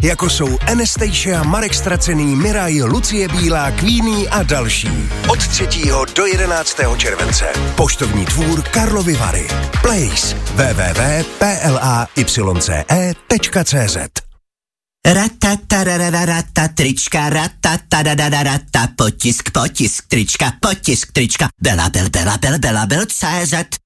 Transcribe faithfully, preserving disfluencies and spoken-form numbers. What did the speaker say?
jako jsou Anastasia, Marek Stracený, Miraj, Lucie Bílá, Queenie a další. Od třetího do jedenáctého července. Poštovní dvůr Karlovy Vary. Place w w w tečka p l a y c e tečka c z. Ratatarararata trička, ratatarararata potisk, potisk trička, potisk trička, Bela Bel, Bela Bel, Bela Bel, C Z.